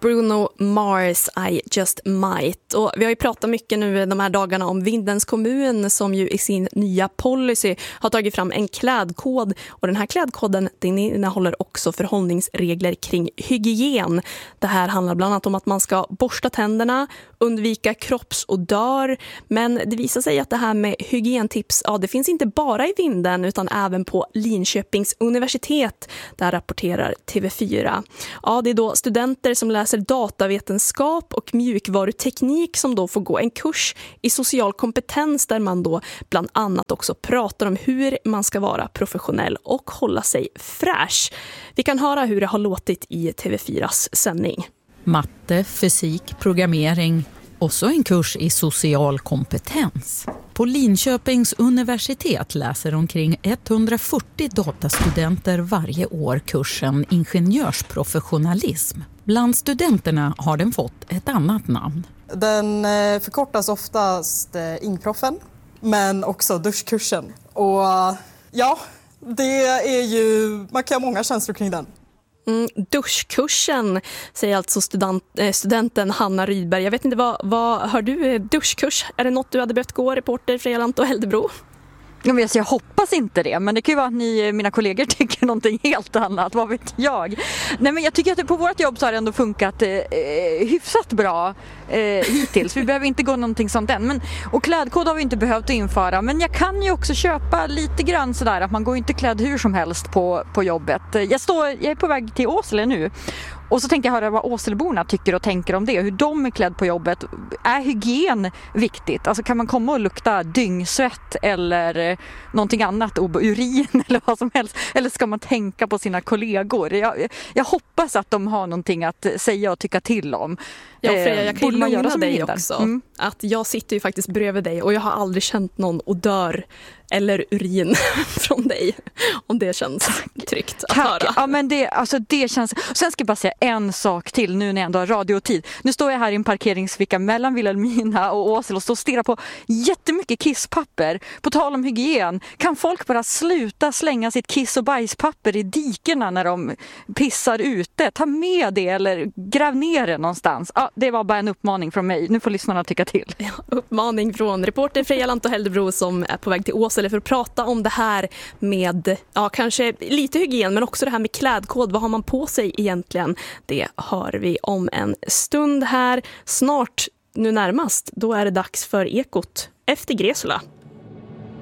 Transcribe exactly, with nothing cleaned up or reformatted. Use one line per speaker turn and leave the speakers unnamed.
Bruno Mars, I just might. Och vi har ju pratat mycket nu de här dagarna om Vindelns kommun som ju i sin nya policy har tagit fram en klädkod. Och den här klädkoden den innehåller också förhållningsregler kring hygien. Det här handlar bland annat om att man ska borsta tänderna, undvika kroppsodör. Men det visar sig att det här med hygientips, ja, det finns inte bara i Vindeln utan även på Linköpings universitet. Där rapporterar T V fyra. Ja, det är då studenter som läser datavetenskap och mjukvaruteknik som då får gå en kurs i social kompetens där man då bland annat också pratar om hur man ska vara professionell och hålla sig fräsch. Vi kan höra hur det har låtit i T V fyras sändning.
Matte, fysik, programmering och så en kurs i social kompetens. På Linköpings universitet läser omkring etthundrafyrtio datastudenter varje år kursen ingenjörsprofessionalism. Bland studenterna har den fått ett annat namn.
Den förkortas oftast ingproffen, men också duschkursen. Och ja, det är ju, man kan ha många känslor kring den.
Mm, duschkursen, säger alltså student, eh, studenten Hanna Rydberg. Jag vet inte, vad, vad hör du? Duschkurs, är det något du hade behövt gå, reporter Freja och Heldebro?
Ja, men jag hoppas inte det, men det kan ju vara att ni, mina kollegor, tycker någonting helt annat, vad vet jag. Nej, men jag tycker att det, på vårt jobb så har det ändå funkat eh, hyfsat bra eh, hittills. Vi behöver inte gå någonting sånt än. Men, och klädkod har vi inte behövt införa, men jag kan ju också köpa lite grann sådär att man går inte klädd hur som helst på, på jobbet. Jag, står, jag är på väg till Åsele nu. Och så tänkte jag höra vad Åseleborna tycker och tänker om det. Hur de är klädd på jobbet. Är hygien viktigt? Alltså kan man komma och lukta dyngsvett eller någonting annat, urin eller vad som helst? Eller ska man tänka på sina kollegor? Jag, jag hoppas att de har någonting att säga och tycka till om.
Ja, Freja, jag kan ju lugna dig också. Mm. Att jag sitter ju faktiskt bredvid dig och jag har aldrig känt någon odör eller urin från dig. Om det känns tryggt att
Tack.
höra.
Ja, men det, alltså det känns... Sen ska jag bara säga en sak till nu när jag ändå har radiotid. Nu står jag här i en parkeringsficka mellan Vilhelmina och Åsele och står och stirrar på jättemycket kisspapper. På tal om hygien, kan folk bara sluta slänga sitt kiss- och bajspapper i dikerna när de pissar ute? Ta med det eller gräv ner det någonstans. Ja, det var bara en uppmaning från mig. Nu får lyssnarna tycka till.
Ja, uppmaning från reporter Freja Lant och Heldebro som är på väg till Åsele för att prata om det här med, ja, kanske lite hygien men också det här med klädkod. Vad har man på sig egentligen? Det hör vi om en stund här. Snart, nu närmast, då är det dags för Ekot efter Gresula.